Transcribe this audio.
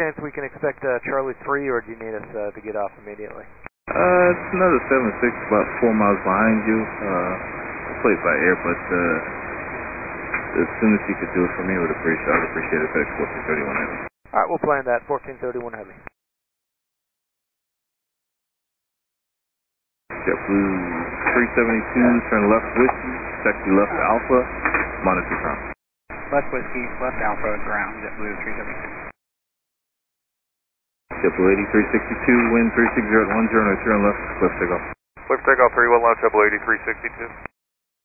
chance we can expect Charlie 3, or do you need us to get off immediately? It's another 7-6, about 4 miles behind you. I played by air, but as soon as you could do it for me, I'd appreciate it. FedEx 1431 Heavy. Alright, we'll plan that. 1431 Heavy. JetBlue 372, turn left whiskey, taxi left Alpha, monitor ground. Left whiskey, left Alpha, ground, JetBlue 372. JetBlue 8362, wind 360 at 10, no turn left, close takeoff. Clear for takeoff 31 left, JetBlue 8362.